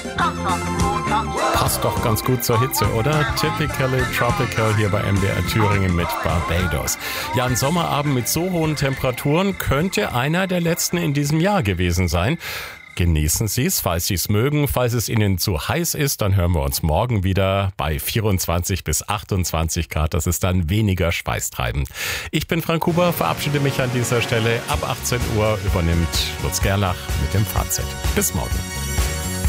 Passt doch ganz gut zur Hitze, oder? Typically Tropical hier bei MDR Thüringen mit Barbados. Ja, ein Sommerabend mit so hohen Temperaturen könnte einer der letzten in diesem Jahr gewesen sein. Genießen Sie es, falls Sie es mögen. Falls es Ihnen zu heiß ist, dann hören wir uns morgen wieder bei 24 bis 28 Grad. Das ist dann weniger schweißtreibend. Ich bin Frank Huber, verabschiede mich an dieser Stelle. Ab 18 Uhr übernimmt Lutz Gerlach mit dem Fazit. Bis morgen.